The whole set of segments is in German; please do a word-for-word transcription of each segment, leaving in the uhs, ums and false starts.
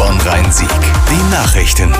Bonn-Rhein-Sieg. Die Nachrichten.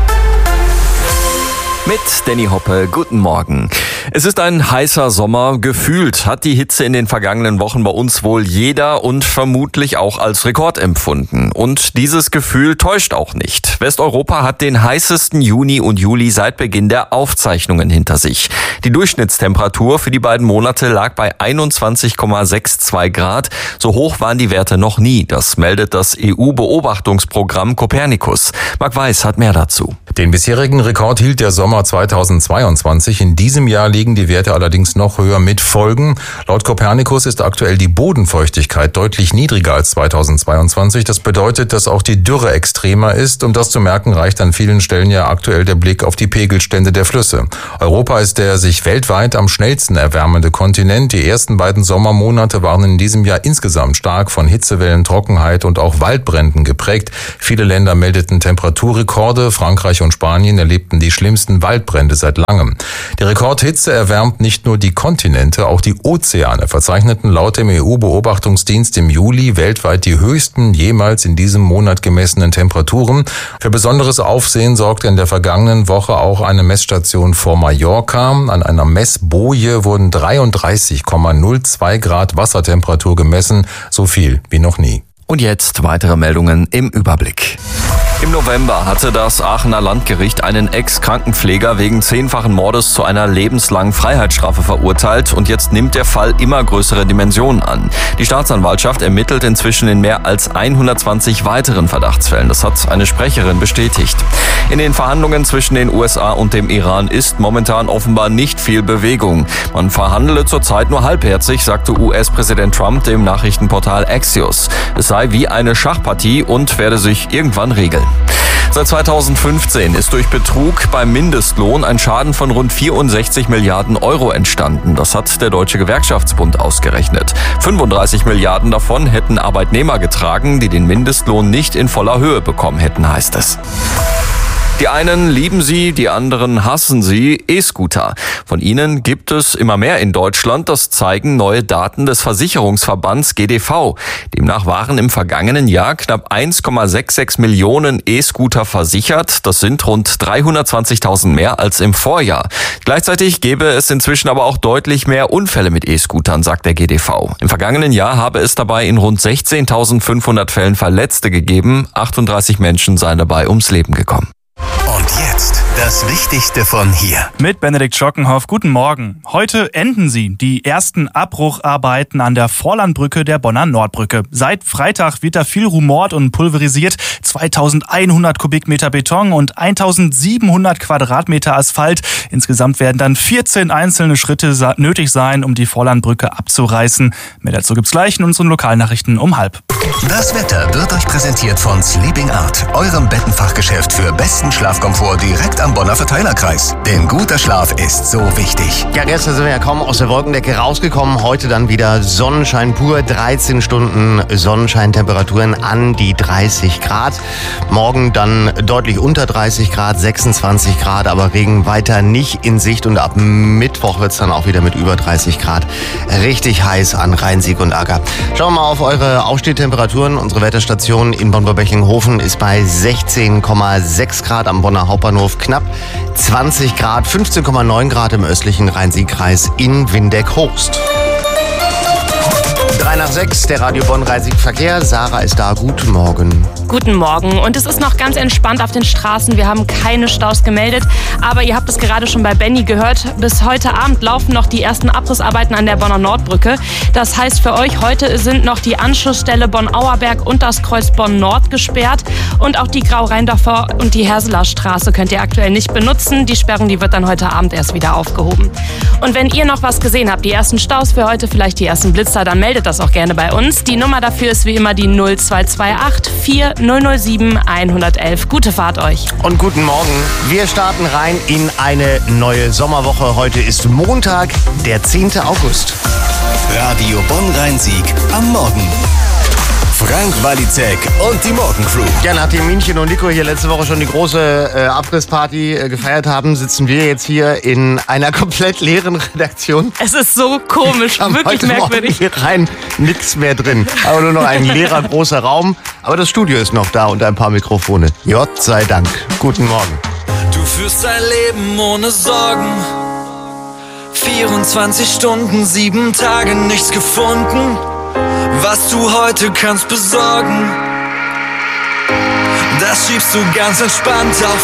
Mit Danny Hoppe, guten Morgen. Es ist ein heißer Sommer. Gefühlt hat die Hitze in den vergangenen Wochen bei uns wohl jeder und vermutlich auch als Rekord empfunden. Und dieses Gefühl täuscht auch nicht. Westeuropa hat den heißesten Juni und Juli seit Beginn der Aufzeichnungen hinter sich. Die Durchschnittstemperatur für die beiden Monate lag bei einundzwanzig Komma zweiundsechzig Grad. So hoch waren die Werte noch nie. Das meldet das E U-Beobachtungsprogramm Copernicus. Marc Weiß hat mehr dazu. Den bisherigen Rekord hielt der Sommer zweitausendzweiundzwanzig. In diesem Jahr liegen die Werte allerdings noch höher mit Folgen. Laut Copernicus ist aktuell die Bodenfeuchtigkeit deutlich niedriger als zweitausendzweiundzwanzig. Das bedeutet, dass auch die Dürre extremer ist. Um das zu merken, reicht an vielen Stellen ja aktuell der Blick auf die Pegelstände der Flüsse. Europa ist der sich weltweit am schnellsten erwärmende Kontinent. Die ersten beiden Sommermonate waren in diesem Jahr insgesamt stark von Hitzewellen, Trockenheit und auch Waldbränden geprägt. Viele Länder meldeten Temperaturrekorde. Frankreich und Spanien erlebten die schlimmsten Waldbrände seit langem. Die Rekordhitze erwärmt nicht nur die Kontinente, auch die Ozeane verzeichneten laut dem E U-Beobachtungsdienst im Juli weltweit die höchsten jemals in diesem Monat gemessenen Temperaturen. Für besonderes Aufsehen sorgte in der vergangenen Woche auch eine Messstation vor Mallorca. An einer Messboje wurden dreiunddreißig Komma null zwei Grad Wassertemperatur gemessen, so viel wie noch nie. Und jetzt weitere Meldungen im Überblick. Im November hatte das Aachener Landgericht einen Ex-Krankenpfleger wegen zehnfachen Mordes zu einer lebenslangen Freiheitsstrafe verurteilt und jetzt nimmt der Fall immer größere Dimensionen an. Die Staatsanwaltschaft ermittelt inzwischen in mehr als hundertzwanzig weiteren Verdachtsfällen. Das hat eine Sprecherin bestätigt. In den Verhandlungen zwischen den U S A und dem Iran ist momentan offenbar nicht viel Bewegung. Man verhandele zurzeit nur halbherzig, sagte U S-Präsident Trump dem Nachrichtenportal Axios. Es sei wie eine Schachpartie und werde sich irgendwann regeln. Seit zweitausendfünfzehn ist durch Betrug beim Mindestlohn ein Schaden von rund vierundsechzig Milliarden Euro entstanden. Das hat der Deutsche Gewerkschaftsbund ausgerechnet. fünfunddreißig Milliarden davon hätten Arbeitnehmer getragen, die den Mindestlohn nicht in voller Höhe bekommen hätten, heißt es. Die einen lieben sie, die anderen hassen sie, E-Scooter. Von ihnen gibt es immer mehr in Deutschland, das zeigen neue Daten des Versicherungsverbands G D V. Demnach waren im vergangenen Jahr knapp eins Komma sechsundsechzig Millionen E-Scooter versichert. Das sind rund dreihundertzwanzigtausend mehr als im Vorjahr. Gleichzeitig gäbe es inzwischen aber auch deutlich mehr Unfälle mit E-Scootern, sagt der G D V. Im vergangenen Jahr habe es dabei in rund sechzehntausendfünfhundert Fällen Verletzte gegeben. achtunddreißig Menschen seien dabei ums Leben gekommen. Und jetzt das Wichtigste von hier. Mit Benedikt Schockenhoff, guten Morgen. Heute enden sie, die ersten Abbrucharbeiten an der Vorlandbrücke der Bonner Nordbrücke. Seit Freitag wird da viel rumort und pulverisiert. zweitausendeinhundert Kubikmeter Beton und eintausendsiebenhundert Quadratmeter Asphalt. Insgesamt werden dann vierzehn einzelne Schritte nötig sein, um die Vorlandbrücke abzureißen. Mehr dazu gibt's gleich in unseren Lokalnachrichten um halb. Das Wetter wird euch präsentiert von Sleeping Art, eurem Bettenfachgeschäft für besten Schlafkomfort direkt am Bonner Verteilerkreis. Denn guter Schlaf ist so wichtig. Ja, gestern sind wir ja kaum aus der Wolkendecke rausgekommen. Heute dann wieder Sonnenschein pur. dreizehn Stunden Sonnenscheintemperaturen an die dreißig Grad. Morgen dann deutlich unter dreißig Grad, sechsundzwanzig Grad, aber Regen weiter nicht in Sicht. Und ab Mittwoch wird es dann auch wieder mit über dreißig Grad richtig heiß an Rhein-Sieg und Acker. Schauen wir mal auf eure Aufstehtemperaturen. Unsere Wetterstation in Bonn-Beckinghofen ist bei sechzehn Komma sechs Grad, am Bonner Hauptbahnhof knapp zwanzig Grad, fünfzehn Komma neun Grad im östlichen Rhein-Sieg-Kreis in Windeck-Hochst. drei nach sechs, der Radio Bonn-Rhein-Sieg-Verkehr. Sarah ist da, guten Morgen. Guten Morgen. Und es ist noch ganz entspannt auf den Straßen. Wir haben keine Staus gemeldet. Aber ihr habt es gerade schon bei Benny gehört. Bis heute Abend laufen noch die ersten Abrissarbeiten an der Bonner Nordbrücke. Das heißt für euch, heute sind noch die Anschlussstelle Bonn-Auerberg und das Kreuz Bonn-Nord gesperrt. Und auch die Grau-Rheindorfer und die Herseler Straße könnt ihr aktuell nicht benutzen. Die Sperrung, die wird dann heute Abend erst wieder aufgehoben. Und wenn ihr noch was gesehen habt, die ersten Staus für heute, vielleicht die ersten Blitzer, dann meldet das auch gerne bei uns. Die Nummer dafür ist wie immer die null zwei zwei acht vier null null sieben eins eins eins. Gute Fahrt euch. Und guten Morgen. Wir starten rein in eine neue Sommerwoche. Heute ist Montag, der zehnte August. Radio Bonn-Rhein-Sieg am Morgen. Frank Walizek und die Morgencrew. Ja, nachdem Minchen und Nico hier letzte Woche schon die große äh, Abrissparty äh, gefeiert haben, sitzen wir jetzt hier in einer komplett leeren Redaktion. Es ist so komisch, Kam wirklich heute merkwürdig. Morgen hier rein, nix mehr drin. Aber nur noch ein leerer, großer Raum. Aber das Studio ist noch da und ein paar Mikrofone. Gott sei Dank. Guten Morgen. Du führst dein Leben ohne Sorgen. vierundzwanzig Stunden, sieben Tage, nichts gefunden, was du heute kannst besorgen. Das schiebst du ganz entspannt auf